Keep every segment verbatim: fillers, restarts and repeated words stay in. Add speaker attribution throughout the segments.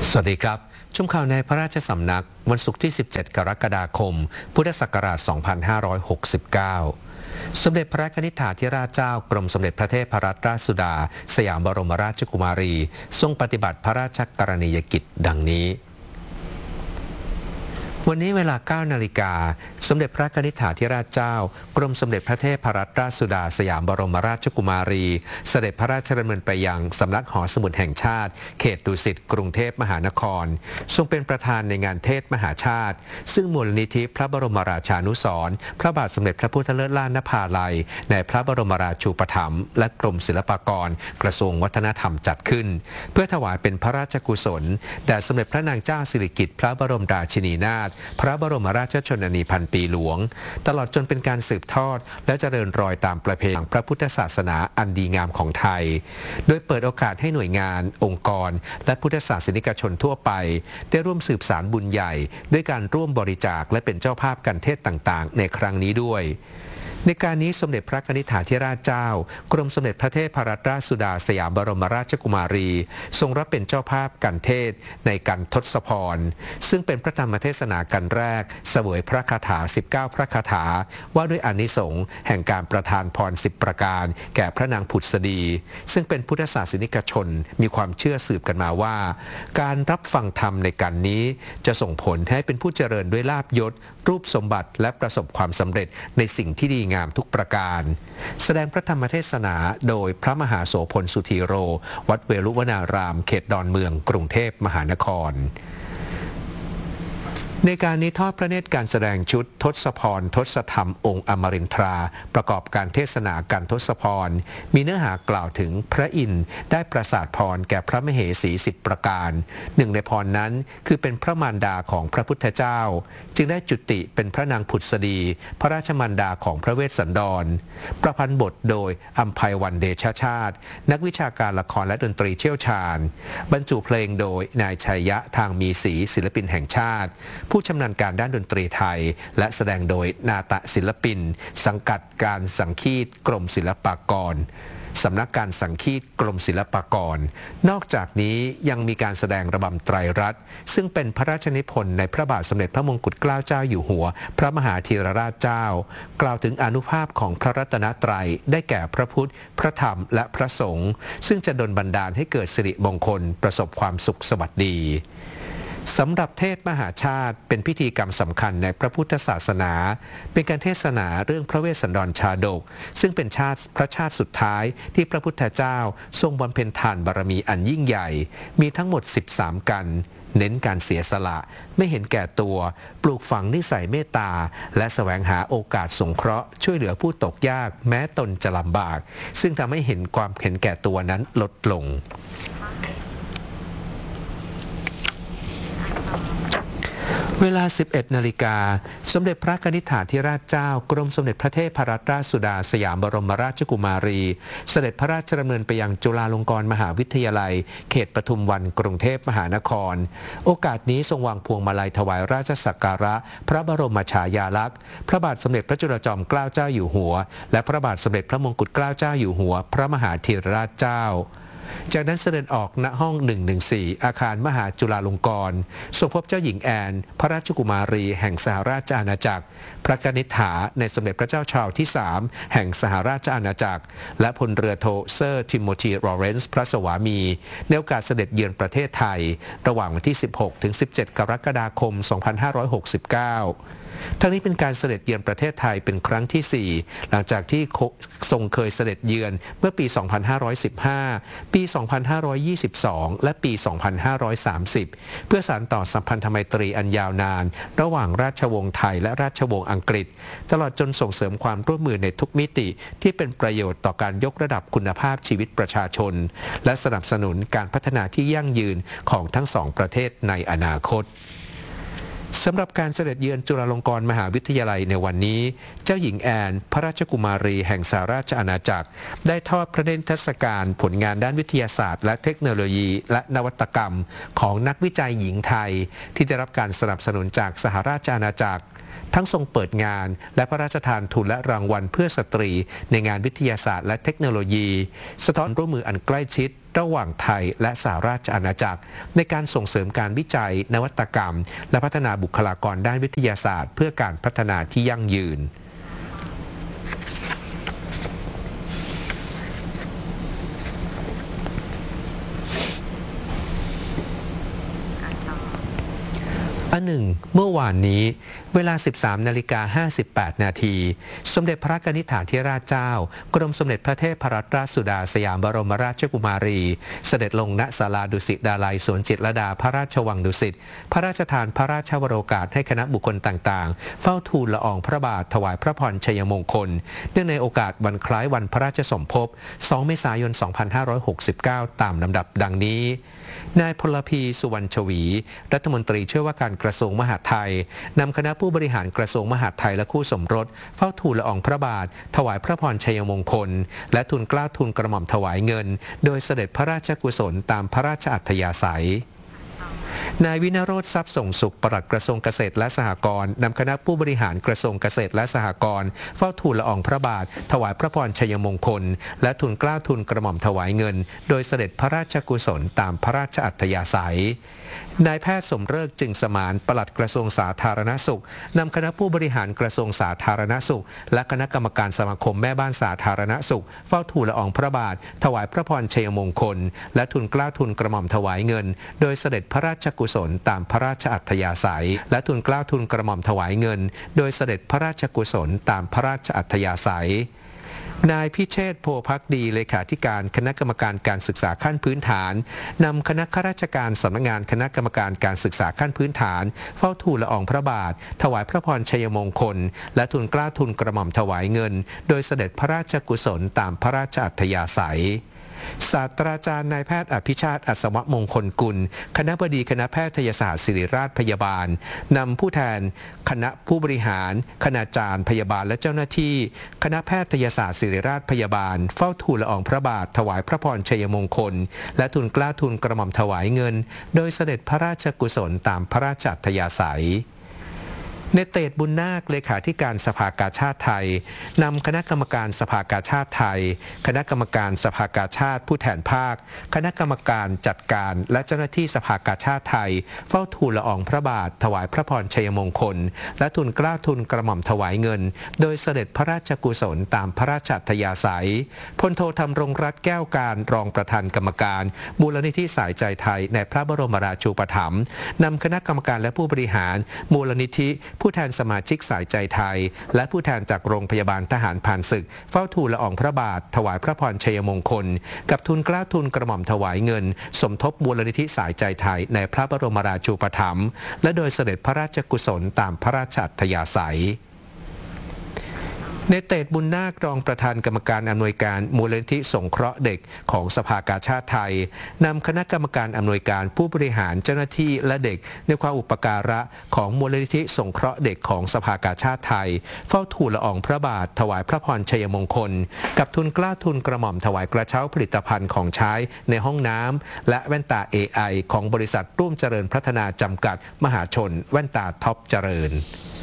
Speaker 1: สวัสดีครับชมข่าวในพระราชสำนักวันศุกร์ที่ สิบเจ็ด กรกฎาคม พุทธศักราช สองพันห้าร้อยหกสิบเก้า สมเด็จพระกนิษฐาธิราชเจ้ากรมสมเด็จพระเทพรัตนราชสุดาสยามบรมราชกุมารีทรงปฏิบัติพระราชกรณียกิจดังนี้วันนี้เวลา เก้า นาฬิกาสมเด็จพระกนิษฐาธิราชเจ้ากรมสมเด็จพระเทพรัตนราชสุดาสยามบรมราชกุมารีเสด็จพระราชดำเนินไปยังสำนักหอสมุดแห่งชาติเขตดุสิตกรุงเทพมหานครทรงเป็นประธานในงานเทศมหาชาติซึ่งมูลนิธิพระบรมราชานุสรณ์พระบาทสมเด็จพระพุทธเลิศล้านนภาลัยในพระบรมราชูปถัมภ์และกรมศิลปากรกระทรวงวัฒนธรรมจัดขึ้นเพื่อถวายเป็นพระราชกุศลแด่สมเด็จพระนางเจ้าสิริกิติ์พระบรมราชินีนาถพระบรมราชชนนีพันปีหลวงตลอดจนเป็นการสืบทอดและเจริญรอยตามประเพณีพระพุทธศาสนาอันดีงามของไทยโดยเปิดโอกาสให้หน่วยงานองค์กรและพุทธศาสนิกชนทั่วไปได้ร่วมสืบสานบุญใหญ่ด้วยการร่วมบริจาคและเป็นเจ้าภาพกันเทศต่างๆในครั้งนี้ด้วยในการนี้สมเด็จพระกนิษฐาธิราชเจ้ากรมสมเด็จพระเทพรัตนราชสุดาสยามบรมราชกุมารีทรงรับเป็นเจ้าภาพกันเทศในการทศพรซึ่งเป็นพระธรรมเทศนากันแรกเสวยพระคาถาสิบเก้าพระคาถาว่าด้วยอานิสงส์แห่งการประทานพรสิบประการแก่พระนางผุดสดีซึ่งเป็นพุทธศาสนิกชนมีความเชื่อสืบกันมาว่าการรับฟังธรรมในการนี้จะส่งผลให้เป็นผู้เจริญด้วยลาภยศรูปสมบัติและประสบความสำเร็จในสิ่งที่ดีงามทุกประการแสดงพระธรรมเทศนาโดยพระมหาโสพลสุธีโรวัดเวรุวนารามเขตดอนเมืองกรุงเทพมหานครในการนี้ทอดพระเนตรการแสดงชุดทศพรทศธรรมองค์อมรินทราประกอบการเทศนาการทศพรมีเนื้อหากล่าวถึงพระอินทร์ได้ประสาทพรแก่พระมเหสีสิบประการหนึ่งในพรนั้นคือเป็นพระมารดาของพระพุทธเจ้าจึงได้จุติเป็นพระนางผุดสดีพระราชมารดาของพระเวสสันดรประพันธ์บทโดยอัมไพวันเดชชาตินักวิชาการละครและดนตรีเชี่ยวชาญบรรจุเพลงโดยนายชัยยะทางมีศรีศิลปินแห่งชาติผู้ชำนาญการด้านดนตรีไทยและแสดงโดยนาฏศิลปินสังกัดการสังคีตกรมศิลปากรสำนักการสังคีตกรมศิลปากรนอกจากนี้ยังมีการแสดงระบำไตรรัตน์ซึ่งเป็นพระราชนิพนธ์ในพระบาทสมเด็จพระมงกุฎเกล้าเจ้าอยู่หัวพระมหาธีรราชเจ้ากล่าวถึงอานุภาพของพระรัตนตรัยได้แก่พระพุทธพระธรรมและพระสงฆ์ซึ่งจะดลบันดาลให้เกิดสิริมงคลประสบความสุขสวัสดีสำหรับเทศมหาชาติเป็นพิธีกรรมสำคัญในพระพุทธศาสนาเป็นการเทศนาเรื่องพระเวสสันดรชาดกซึ่งเป็นชาติพระชาติสุดท้ายที่พระพุทธเจ้าทรงบำเพ็ญทานบารมีอันยิ่งใหญ่มีทั้งหมดสิบสามกันเน้นการเสียสละไม่เห็นแก่ตัวปลูกฝังนิสัยเมตตาและแสวงหาโอกาสสงเคราะห์ช่วยเหลือผู้ตกยากแม้ตนจะลำบากซึ่งทำให้เห็นความเห็นแก่ตัวนั้นลดลงเวลา สิบเอ็ด นาฬิกาสมเด็จพระกนิษฐาธิราชเจ้ากรมสมเด็จพระเทพรัตนราชสุดาสยามบรมราชกุมารีเสด็จพระราชดำเนินไปยังจุฬาลงกรณ์มหาวิทยาลัยเขตปทุมวันกรุงเทพมหานครโอกาสนี้ทรงวางพวงมาลัยถวายราชสักการะพระบรมฉายาลักษณ์พระบาทสมเด็จพระจุลจอมเกล้าเจ้าอยู่หัวและพระบาทสมเด็จพระมงกุฎเกล้าเจ้าอยู่หัวพระมหาธีรราชเจ้าจากนั้นเสด็จออกณห้องหนึ่งหนึ่งสี่อาคารมหาจุฬาลงกรณ์ทรงพบเจ้าหญิงแอนพระราชกุมารีแห่งสหราชอาณาจักรพระกนิษฐาในสมเด็จพระเจ้าชาวที่สามแห่งสหราชอาณาจักรและพลเรือโทเซอร์ทิโมธีลอเรนซ์พระสวามีในโอกาสเสด็จเยือนประเทศไทยระหว่างวันที่สิบหกถึงสิบเจ็ดกรกฎาคมสองพันห้าร้อยหกสิบเก้าทั้งนี้เป็นการเสด็จเยือนประเทศไทยเป็นครั้งที่สี่หลังจากที่ทรงเคยเสด็จเยือนเมื่อปี สองพันห้าร้อยสิบห้า ปี สองพันห้าร้อยยี่สิบสอง และปี สองพันห้าร้อยสามสิบ เพื่อสานต่อสัมพันธไมตรีอันยาวนานระหว่างราชวงศ์ไทยและราชวงศ์อังกฤษตลอดจนส่งเสริมความร่วมมือในทุกมิติที่เป็นประโยชน์ต่อการยกระดับคุณภาพชีวิตประชาชนและสนับสนุนการพัฒนาที่ยั่งยืนของทั้งสองประเทศในอนาคตสำหรับการเสด็จเยือนจุฬาลงกรณ์มหาวิทยาลัยในวันนี้เจ้าหญิงแอนพระราชกุมารีแห่งสหราชอาณาจักรได้ทอดพระเนตรเทศกาลผลงานด้านวิทยาศาสตร์และเทคโนโลยีและนวัตกรรมของนักวิจัยหญิงไทยที่ได้รับการสนับสนุนจากสหราชอาณาจักรทั้งทรงเปิดงานและพระราชทานทุนและรางวัลเพื่อสตรีในงานวิทยาศาสตร์และเทคโนโลยีสะท้อนร่วมมืออันใกล้ชิดระหว่างไทยและสหราชอาณาจักรในการส่งเสริมการวิจัยนวัตกรรมและพัฒนาบุคลากรด้านวิทยาศาสตร์เพื่อการพัฒนาที่ยั่งยืนอันหนึ่งเมื่อวานนี้เวลา สิบสามนาฬิกาห้าสิบแปดนาทีสมเด็จพระกนิษฐาธิราชเจ้ากรมสมเด็จพระเทพรัตนราชสุดาสยามบรมราชกุมารีเสด็จลงณศาลาดุสิตดาลัยสวนจิตรลดาพระราชวังดุสิตพระราชทานพระราชวโรกาสให้คณะบุคคลต่างๆเฝ้าทูลละอองพระบาทถวายพระพรชัยมงคลเนื่องในโอกาสวันคล้ายวันพระราชสมภพสองเมษายนสองพันห้าร้อยหกสิบเก้าตามลำดับดังนี้นายพลพีสุวรรณชวีรัฐมนตรีช่วยว่าการกระทรวงมหาดไทยนำคณะผู้บริหารกระทรวงมหาดไทยและคู่สมรสเฝ้าทูลละอองพระบาทถวายพระพรชัยมงคลและทูลเกล้าทูลกระหม่อมถวายเงินโดยเสด็จพระราชกุศลตามพระราชอัธยาศัยนายวินโรจน์ทรัพย์ส่งสุขปลัดกระทรวงเกษตรและสหกรณ์นำคณะผู้บริหารกระทรวงเกษตรและสหกรณ์เฝ้าทูลละอองพระบาทถวายพระพรชัยมงคลและทูลเกล้าทูลกระหม่อมถวายเงินโดยเสด็จพระราชกุศลตามพระราชอัธยาศัยนายแพทย์สมฤกษ์จึงสมานปลัดกระทรวงสาธารณสุขนำคณะผู้บริหารกระทรวงสาธารณสุขและคณะกรรมการสมาคมแม่บ้านสาธารณสุขเฝ้าทูลละอองพระบาทถวายพระพรชัยมงคลและทูลเกล้าทูลกระหม่อมถวายเงินโดยเสด็จพระราชกุศลตามพระราชอัธยาศัยและทูลเกล้าทูลกระหม่อมถวายเงินโดยเสด็จพระราชกุศลตามพระราชอัธยาศัยนายพิเชษฐ์โพภักดีเลขาธิการคณะกรรมการการศึกษาขั้นพื้นฐานนำคณะข้าราชการสำนักงานคณะกรรมการการศึกษาขั้นพื้นฐานเฝ้าทูลละอองพระบาทถวายพระพรชัยมงคลและทูลเกล้าทูลกระหม่อมถวายเงินโดยเสด็จพระราชกุศลตามพระราชอัธยาศัยศาสตราจารย์นายแพทย์อภิชาติอัศวมงคลกุลคณบดีคณะแพทยศาสตร์ศิริราชพยาบาลนำผู้แทนคณะผู้บริหารคณาจารย์พยาบาลและเจ้าหน้าที่คณะแพทยศาสตร์ศิริราชพยาบาลเฝ้าทูลละอองพระบาทถวายพระพรชัยมงคลและทูลเกล้าทูลกระหม่อมถวายเงินโดยเสด็จพระราชกุศลตามพระราชอัธยาศัยในเตชบุญนาคเลขาธิการสภากาชาดไทยนำคณะกรรมการสภากาชาดไทยคณะกรรมการสภากาชาดผู้แทนภาคคณะกรรมการจัดการและเจ้าหน้าที่สภากาชาดไทยเฝ้าทูลละอองพระบาทถวายพระพรชัยมงคลและทูลเกล้าทูลกระหม่อมถวายเงินโดยเสด็จพระราชกุศลตามพระราชอัธยาศัยพลโทธรรมรงรัตน์แก้วการรองประธานกรรมการมูลนิธิสายใจไทยในพระบรมราชูปถัมภ์นำคณะกรรมการและผู้บริหารมูลนิธิผู้แทนสมาชิกสายใจไทยและผู้แทนจากโรงพยาบาลทหารผ่านศึกเฝ้าทูลละอองพระบาทถวายพระพรชัยมงคลกับทูลเกล้าทูลกระหม่อมถวายเงินสมทบมูลนิธิสายใจไทยในพระบรมราชูปถัมภ์และโดยเสด็จพระราชกุศลตามพระราชอัธยาศัยในเตชบุญนาครองประธานกรรมการอำนวยการมูลนิธิสงเคราะห์เด็กของสภากาชาดไทยนำคณะกรรมการอำนวยการผู้บริหารเจ้าหน้าที่และเด็กในความอุปการะของมูลนิธิสงเคราะห์เด็กของสภากาชาดไทยเฝ้าทูลละอองพระบาทถวายพระพรชัยมงคลกับทูลเกล้าทูลกระหม่อมถวายกระเช้าผลิตภัณฑ์ของใช้ในห้องน้ำและแว่นตา เอ ไอ ของบริษัทร่วมเจริญพัฒนาจำกัดมหาชนแว่นตาท็อปเจริญ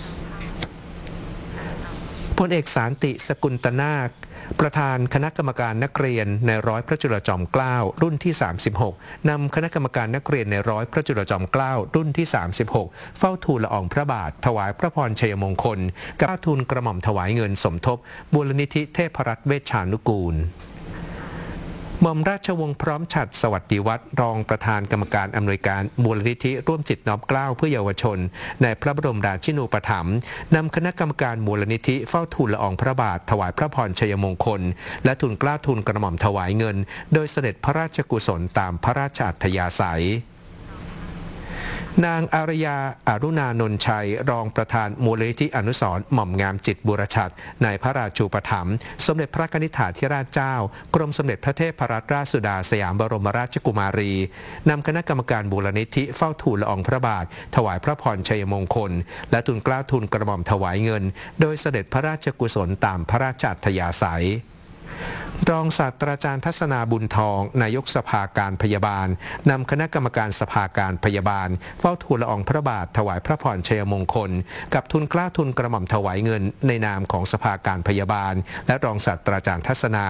Speaker 1: พลเอกสานติสกุลตนาคประธานคณะกรรมการนักเรียนในร้อยพระจุลจอมเกล้ารุ่นที่สามสิบหกนำคณะกรรมการนักเรียนในร้อยพระจุลจอมเกล้ารุ่นที่สามสิบหกเฝ้าทูลละอองพระบาทถวายพระพรชัยมงคลกับทูลกระหม่อมถวายเงินสมทบมูลนิธิเทพรัตน์เวชชานุกูลหม่อมราชวงศ์พร้อมฉัตรสวัสดิวัฒน์รองประธานกรรมการอำนวยการมูลนิธิร่วมจิตน้อมเกล้าเพื่อเยาวชนในพระบรมราชินูปถัมภ์นำคณะกรรมการมูลนิธิเฝ้าทูลละอองพระบาทถวายพระพรชัยมงคลและทูลเกล้าทูลกระหม่อมถวายเงินโดยเสด็จพระราชกุศลตามพระราชอัธยาศัยนางอารยาอารุณานนท์ชัยรองประธานมูลนิธิอนุสรณ์หม่อมงามจิตบุรชัดในพระราชูปถัมภ์สมเด็จพระกนิษฐาธิราชเจ้ากรมสมเด็จพระเทพรัตนราชสุดาสยามบรมราชกุมารีนำคณะกรรมการมูลนิธิเฝ้าทูลละอองพระบาทถวายพระพรชัยมงคลและทูลเกล้าทูลกระหม่อมถวายเงินโดยเสด็จพระราชกุศลตามพระราชอัธยาศัยรองศาสตราจารย์ทัศนาบุญทองนายกสภาการพยาบาลนำคณะกรรมการสภาการพยาบาลเฝ้าทูลละอองพระบาทถวายพระพรชัยมงคลกับทูลเกล้าทูลกระหม่อมถวายเงินในนามของสภาการพยาบาลและรองศาสตราจารย์ทัศนา